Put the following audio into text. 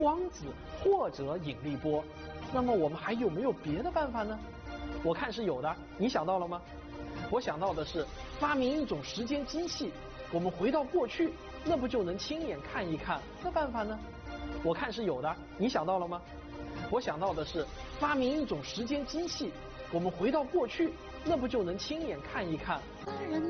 光子或者引力波。那么我们还有没有别的办法呢？我看是有的，你想到了吗？我想到的是发明一种时间机器，我们回到过去，那不就能亲眼看一看？那办法呢？我看是有的，你想到了吗？我想到的是发明一种时间机器，我们回到过去，那不就能亲眼看一看？